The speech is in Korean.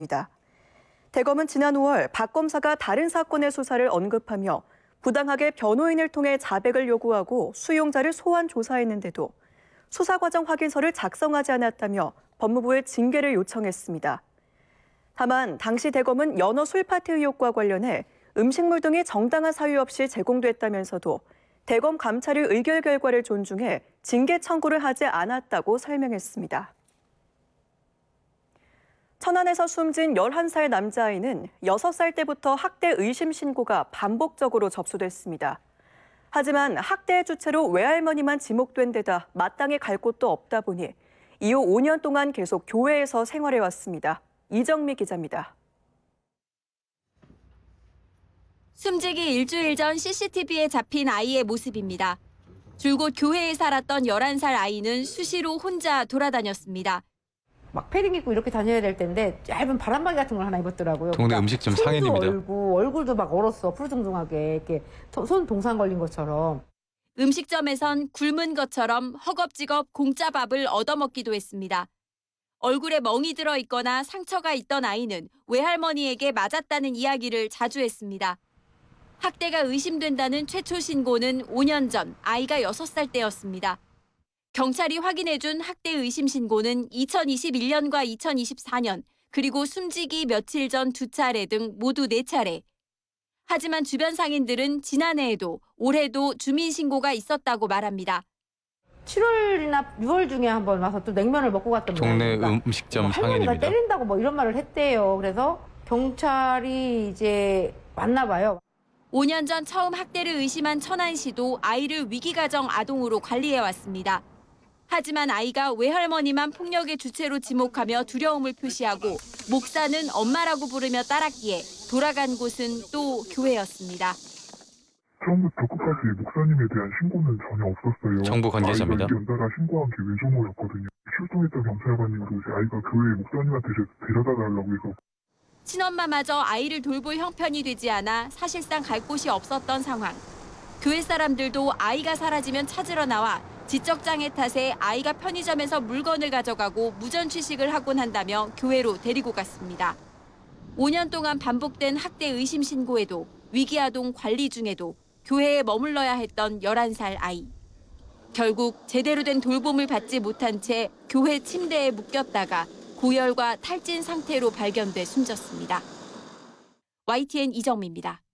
대검은 지난 5월 박 검사가 다른 사건의 수사를 언급하며 부당하게 변호인을 통해 자백을 요구하고 수용자를 소환 조사했는데도 수사 과정 확인서를 작성하지 않았다며 법무부에 징계를 요청했습니다. 다만 당시 대검은 연어 술파티 의혹과 관련해 음식물 등이 정당한 사유 없이 제공됐다면서도 대검 감찰의 의결 결과를 존중해 징계 청구를 하지 않았다고 설명했습니다. 천안에서 숨진 11살 남자아이는 6살 때부터 학대 의심 신고가 반복적으로 접수됐습니다. 하지만 학대의 주체로 외할머니만 지목된 데다 마땅히 갈 곳도 없다 보니 이후 5년 동안 계속 교회에서 생활해왔습니다. 이정미 기자입니다. 숨지기 일주일 전 CCTV에 잡힌 아이의 모습입니다. 줄곧 교회에 살았던 11살 아이는 수시로 혼자 돌아다녔습니다. 막 패딩 입고 이렇게 다녀야 될 텐데 얇은 바람막이 같은 걸 하나 입었더라고요. 동네 음식점 상인입니다. 얼굴도 막 얼었어. 푸르둥둥하게 이렇게 손 동상 걸린 것처럼. 음식점에선 굶은 것처럼 허겁지겁 공짜 밥을 얻어먹기도 했습니다. 얼굴에 멍이 들어 있거나 상처가 있던 아이는 외할머니에게 맞았다는 이야기를 자주 했습니다. 학대가 의심된다는 최초 신고는 5년 전 아이가 6살 때였습니다. 경찰이 확인해준 학대 의심 신고는 2021년과 2024년, 그리고 숨지기 며칠 전 2차례 등 모두 4차례. 하지만 주변 상인들은 지난해에도 올해도 주민 신고가 있었다고 말합니다. 7월이나 6월 중에 한번 와서 또 냉면을 먹고 갔던 동네 모양이니까 음식점 할머니가 상인입니다. 때린다고 뭐 이런 말을 했대요. 그래서 경찰이 이제 왔나 봐요. 5년 전 처음 학대를 의심한 천안시도 아이를 위기가정 아동으로 관리해왔습니다. 하지만 아이가 외할머니만 폭력의 주체로 지목하며 두려움을 표시하고 목사는 엄마라고 부르며 따랐기에 돌아간 곳은 또 교회였습니다. 처음부터 끝까지 목사님에 대한 신고는 전혀 없었어요. 정부 관계자입니다. 아이가 연달아 신고한 게 외조모였거든요. 출동했던 경찰관님도 이제 아이가 교회 목사님한테 데려다 달라고 해서. 친엄마마저 아이를 돌볼 형편이 되지 않아 사실상 갈 곳이 없었던 상황. 교회 사람들도 아이가 사라지면 찾으러 나와 지적장애 탓에 아이가 편의점에서 물건을 가져가고 무전 취식을 하곤 한다며 교회로 데리고 갔습니다. 5년 동안 반복된 학대 의심 신고에도 위기아동 관리 중에도 교회에 머물러야 했던 11살 아이. 결국 제대로 된 돌봄을 받지 못한 채 교회 침대에 묶였다가 고열과 탈진 상태로 발견돼 숨졌습니다. YTN 이정미입니다.